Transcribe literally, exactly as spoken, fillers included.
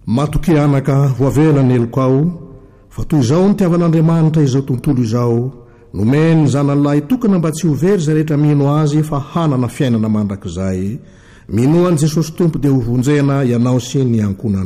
matoky anaka voavelany eloko ao fa toy izao nitiavan'andriamanitra izao tontolo izao nomeny zanany lahy tokana mba tsy hovery zay rehetra mino azy fa hanana fiainana mandrakizay minoan'i Jesosy tompo dia hovonjena ianao sy ny ankonanao.